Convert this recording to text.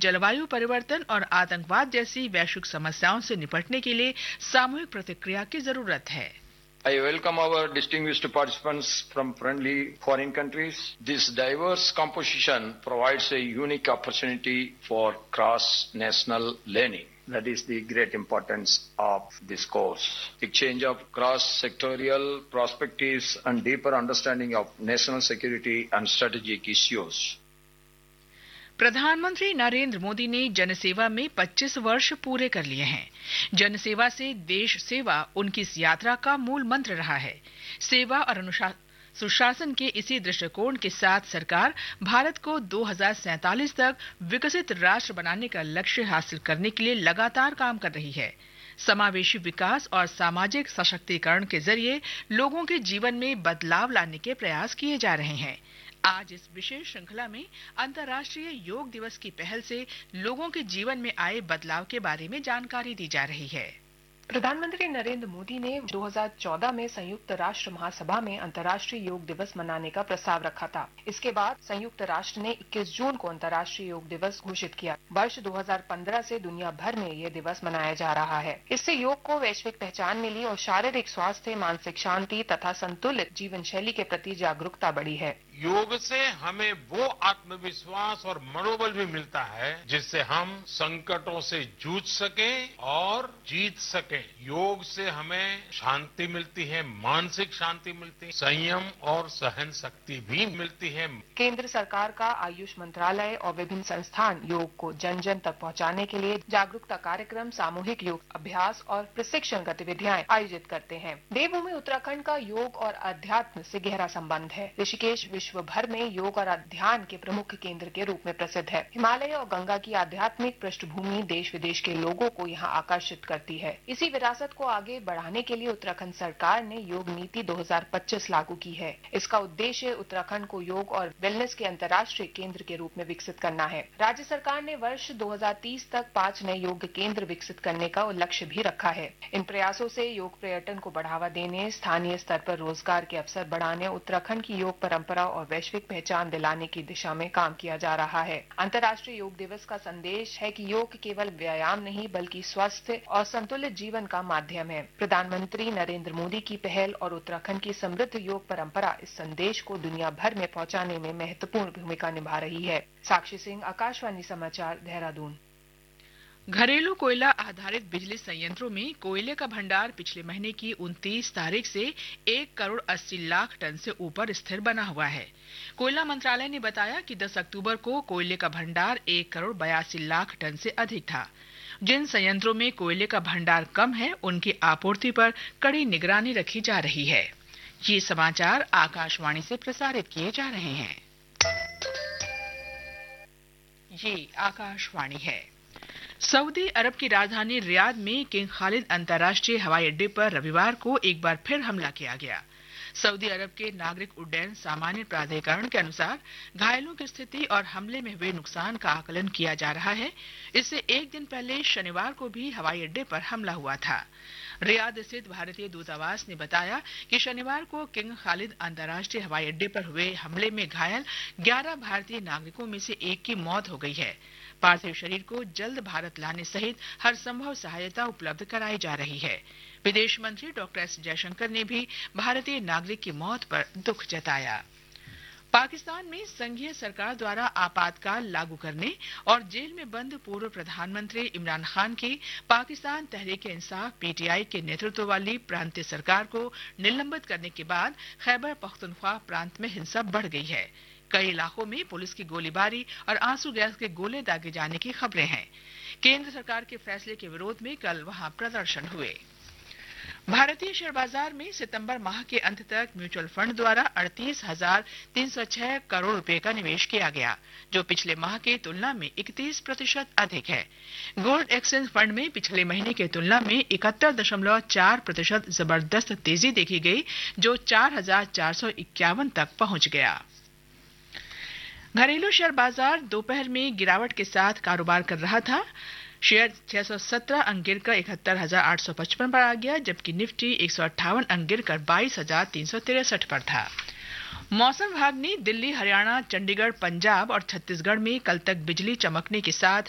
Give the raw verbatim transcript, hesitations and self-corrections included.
जलवायु परिवर्तन और आतंकवाद जैसी वैश्विक समस्याओं से निपटने के लिए सामूहिक प्रतिक्रिया की जरूरत है। I welcome our distinguished participants from friendly foreign countries. This diverse composition provides a unique opportunity for cross-national learning. That is the great importance of this course. Exchange of cross-sectorial perspectives and deeper understanding of national security and strategic issues. प्रधानमंत्री नरेंद्र मोदी ने जनसेवा में पच्चीस वर्ष पूरे कर लिए हैं। जनसेवा से देश सेवा उनकी इस यात्रा का मूल मंत्र रहा है। सेवा और अनुशासन सुशासन के इसी दृष्टिकोण के साथ सरकार भारत को दो हज़ार सैंतालीस तक विकसित राष्ट्र बनाने का लक्ष्य हासिल करने के लिए लगातार काम कर रही है। समावेशी विकास और सामाजिक सशक्तिकरण के जरिए लोगों के जीवन में बदलाव लाने के प्रयास किए जा रहे हैं। आज इस विशेष श्रृंखला में अंतर्राष्ट्रीय योग दिवस की पहल से लोगों के जीवन में आए बदलाव के बारे में जानकारी दी जा रही है। प्रधानमंत्री नरेंद्र मोदी ने दो हज़ार चौदह में संयुक्त राष्ट्र महासभा में अंतर्राष्ट्रीय योग दिवस मनाने का प्रस्ताव रखा था। इसके बाद संयुक्त राष्ट्र ने इक्कीस जून को अंतर्राष्ट्रीय योग दिवस घोषित किया। वर्ष दो हज़ार पंद्रह से दुनिया भर में ये दिवस मनाया जा रहा है। इससे योग को वैश्विक पहचान मिली और शारीरिक स्वास्थ्य, मानसिक शांति तथा संतुलित जीवन शैली के प्रति जागरूकता बढ़ी है। योग से हमें वो आत्मविश्वास और मनोबल भी मिलता है जिससे हम संकटों से जूझ सकें और जीत सकें। योग से हमें शांति मिलती है, मानसिक शांति मिलती है, संयम और सहन शक्ति भी मिलती है। केंद्र सरकार का आयुष मंत्रालय और विभिन्न संस्थान योग को जन जन तक पहुंचाने के लिए जागरूकता कार्यक्रम, सामूहिक योग अभ्यास और प्रशिक्षण गतिविधियां आयोजित करते हैं। देवभूमि उत्तराखंड का योग और अध्यात्म से गहरा संबंध है। ऋषिकेश विश्व भर में योग और ध्यान के प्रमुख केंद्र के रूप में प्रसिद्ध है। हिमालय और गंगा की आध्यात्मिक पृष्ठभूमि देश विदेश के लोगों को यहाँ आकर्षित करती है। इसी विरासत को आगे बढ़ाने के लिए उत्तराखंड सरकार ने योग नीति दो हज़ार पच्चीस लागू की है। इसका उद्देश्य उत्तराखंड को योग और वेलनेस के अंतर्राष्ट्रीय केंद्र के रूप में विकसित करना है। राज्य सरकार ने वर्ष दो हज़ार तीस तक पाँच नए योग केंद्र विकसित करने का लक्ष्य भी रखा है। इन प्रयासों से योग पर्यटन को बढ़ावा देने, स्थानीय स्तर पर रोजगार के अवसर बढ़ाने, उत्तराखंड की योग परंपरा और वैश्विक पहचान दिलाने की दिशा में काम किया जा रहा है। अंतर्राष्ट्रीय योग दिवस का संदेश है कि योग केवल व्यायाम नहीं बल्कि स्वस्थ और संतुलित जीवन का माध्यम है। प्रधानमंत्री नरेंद्र मोदी की पहल और उत्तराखंड की समृद्ध योग परंपरा इस संदेश को दुनिया भर में पहुंचाने में महत्वपूर्ण भूमिका निभा रही है। साक्षी सिंह, आकाशवाणी समाचार, देहरादून। घरेलू कोयला आधारित बिजली संयंत्रों में कोयले का भंडार पिछले महीने की उनतीस तारीख से एक करोड़ अस्सी लाख टन से ऊपर स्थिर बना हुआ है। कोयला मंत्रालय ने बताया कि दस अक्टूबर को कोयले का भंडार एक करोड़ बयासी लाख टन से अधिक था। जिन संयंत्रों में कोयले का भंडार कम है उनकी आपूर्ति पर कड़ी निगरानी रखी जा रही है। ये समाचार आकाशवाणी से प्रसारित किए जा रहे हैं। ये आकाशवाणी है। सऊदी अरब की राजधानी रियाद में किंग खालिद अंतर्राष्ट्रीय हवाई अड्डे पर रविवार को एक बार फिर हमला किया गया। सऊदी अरब के नागरिक उड्डयन सामान्य प्राधिकरण के अनुसार घायलों की स्थिति और हमले में हुए नुकसान का आकलन किया जा रहा है। इससे एक दिन पहले शनिवार को भी हवाई अड्डे पर हमला हुआ था। रियाद स्थित भारतीय दूतावास ने बताया कि शनिवार को किंग खालिद अंतर्राष्ट्रीय हवाई अड्डे पर हुए हमले में घायल ग्यारह भारतीय नागरिकों में से एक की मौत हो गई है। पार्थिव शरीर को जल्द भारत लाने सहित हर संभव सहायता उपलब्ध कराई जा रही है। विदेश मंत्री डॉक्टर एस जयशंकर ने भी भारतीय नागरिक की मौत पर दुख जताया। पाकिस्तान में संघीय सरकार द्वारा आपातकाल लागू करने और जेल में बंद पूर्व प्रधानमंत्री इमरान खान की पाकिस्तान तहरीक-ए-इंसाफ पीटीआई के नेतृत्व वाली प्रांतीय सरकार को निलंबित करने के बाद खैबर पख्तूनख्वा प्रांत में हिंसा बढ़ गई है। कई इलाकों में पुलिस की गोलीबारी और आंसू गैस के गोले दागे जाने की खबरें हैं। केंद्र सरकार के फैसले के विरोध में कल वहां प्रदर्शन हुए। भारतीय शेयर बाजार में सितंबर माह के अंत तक म्यूचुअल फंड द्वारा अड़तीस हजार तीन सौ छह करोड़ रुपए का निवेश किया गया, जो पिछले माह की तुलना में इकतीस प्रतिशत अधिक है। गोल्ड एक्सचेंज फंड में पिछले महीने की तुलना में इकहत्तर दशमलव चार प्रतिशत जबरदस्त तेजी देखी गई, जो चार हजार चार सौ इक्यावन तक पहुंच गया। घरेलू शेयर बाजार दोपहर में गिरावट के साथ कारोबार कर रहा था। शेयर छह सौ सत्रह अंक गिरकर इकहत्तर हजार आठ सौ पचपन पर आ गया, जबकि निफ्टी एक सौ अट्ठावन अंक गिरकर बाईस हजार तीन सौ तिरसठ पर था। मौसम विभाग ने दिल्ली, हरियाणा, चंडीगढ़, पंजाब और छत्तीसगढ़ में कल तक बिजली चमकने के साथ